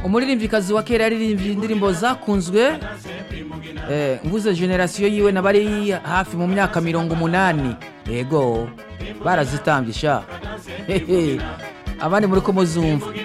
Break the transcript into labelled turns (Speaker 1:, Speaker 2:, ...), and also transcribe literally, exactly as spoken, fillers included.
Speaker 1: umuririmvyikazi wa kera yaririmbye indirimbo zakunzwe eh mvuze generation yiwe nabari hafi mu myaka mirongo umunani yego barazitambye sha abandi muri ko muzumva